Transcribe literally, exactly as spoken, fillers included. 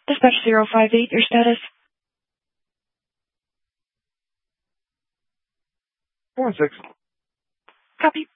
Dispatch zero five eight, your status? four one six. Copy.